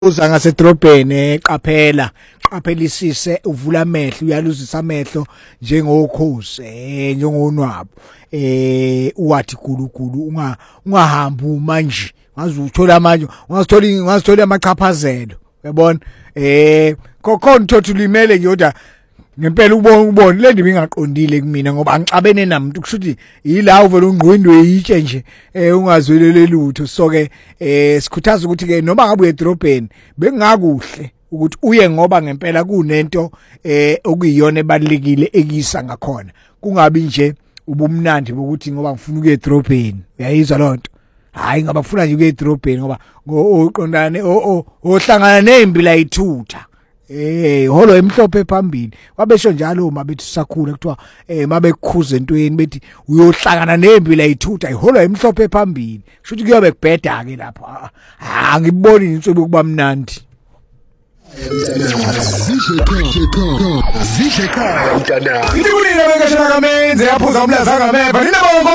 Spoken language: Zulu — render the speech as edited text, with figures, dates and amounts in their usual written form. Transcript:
uza ngasedrobheni qaphelisise uvula amehlo uyaluzisa amehlo njengokhozi njengonwabo uwathi gulugulu ungahambi manje ngaze uthola manje ungazithola amachaphazelo uyabona kokhona uthothi limele ngiyoda ngempela ubone le ndimi ingaqondile kumina ngoba angicabene namuntu kushuthi yila uvela ungqwindwe yitshe nje ungazwelele lutho so ke sikhuthaza ukuthi ke noma ngabe uyedrobheni bengakuhle ukuthi uye ngoba ngempela kunento okuyiyona ebalekile ekisa ngakhona kungabi nje ubumnandi bokuthi ngoba ngifuna ukuye edrobheni uyayizwa lonto hayi ngaba ngifuna nje ukuye edrobheni ngoba oqondane ohlangana nezimbi la ithutha holo emhlophe phambili wabesho njalo uma bethi sakhula kuthiwa mabekukhuza entweni bethi uyohlangana nembi la ithutha iholo emhlophe phambili kushuthi kuyobe kubheda ke lapha ngiboni into bokuba mnandi Zishe khaya mntana. Ngibulile bekashaka kamenze yaphuza umlaza ngameva